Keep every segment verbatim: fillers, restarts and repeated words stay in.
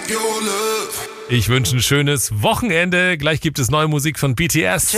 Ich wünsche ein schönes Wochenende. Gleich gibt es neue Musik von B T S.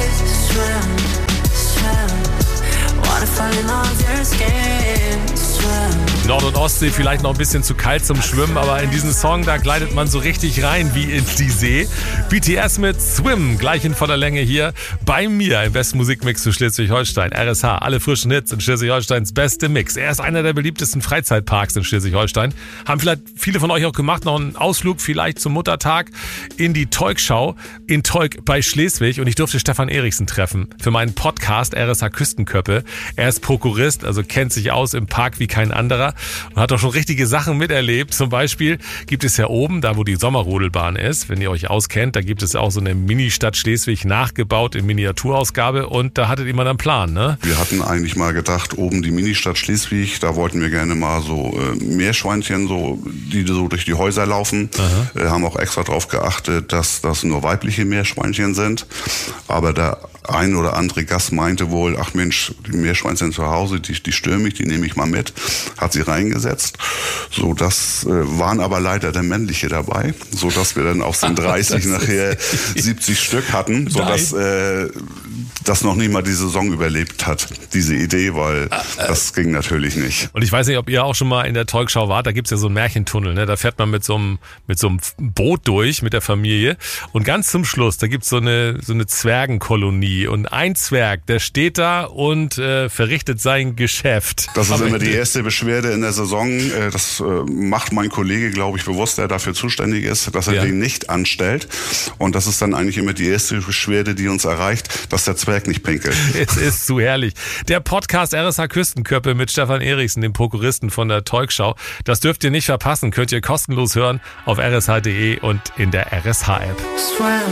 Nord- und Ostsee vielleicht noch ein bisschen zu kalt zum Schwimmen, aber in diesem Song, da gleitet man so richtig rein wie in die See. B T S mit Swim, gleich in voller Länge hier bei mir im besten Musikmix zu Schleswig-Holstein. R S H, alle frischen Hits in Schleswig-Holsteins beste Mix. Er ist einer der beliebtesten Freizeitparks in Schleswig-Holstein. Haben vielleicht viele von euch auch gemacht, noch einen Ausflug vielleicht zum Muttertag in die Teugschau in Teug bei Schleswig. Und ich durfte Stefan Erichsen treffen für meinen Podcast R S H Küstenköppe. Er ist Prokurist, also kennt sich aus im Park wie kein anderer. Und hat auch schon richtige Sachen miterlebt. Zum Beispiel gibt es ja oben, da wo die Sommerrodelbahn ist, wenn ihr euch auskennt, da gibt es auch so eine Mini-Stadt Schleswig nachgebaut in Miniaturausgabe und da hattet ihr mal einen Plan, ne? Wir hatten eigentlich mal gedacht, oben die Mini-Stadt Schleswig, da wollten wir gerne mal so äh, Meerschweinchen, so, die so durch die Häuser laufen. Äh, haben auch extra darauf geachtet, dass das nur weibliche Meerschweinchen sind. Aber der ein oder andere Gast meinte wohl, ach Mensch, die Meerschweinchen zu Hause, die, die stören mich, die nehme ich mal mit. Hat sie reingesetzt. So, das äh, waren aber leider der männliche dabei, so dass wir dann aus den dreißig nachher siebzig Stück hatten, so dass äh, das noch nicht mal die Saison überlebt hat, diese Idee, weil das ging natürlich nicht. Und ich weiß nicht, ob ihr auch schon mal in der Teugschau wart, da gibt's ja so einen Märchentunnel, ne? Da fährt man mit so einem mit so einem Boot durch mit der Familie und ganz zum Schluss, da gibt's so eine so eine Zwergenkolonie und ein Zwerg, der steht da und äh, verrichtet sein Geschäft. Das ist immer die erste Beschwerde in der Saison. Das macht mein Kollege, glaube ich, bewusst, der dafür zuständig ist, dass er ja. den nicht anstellt. Und das ist dann eigentlich immer die erste Beschwerde, die uns erreicht, dass der Zwerg nicht pinkelt. Es ist zu herrlich. Der Podcast R S H Küstenköppe mit Stefan Erichsen, dem Prokuristen von der Teugschau. Das dürft ihr nicht verpassen. Könnt ihr kostenlos hören auf r s h punkt d e und in der R S H App.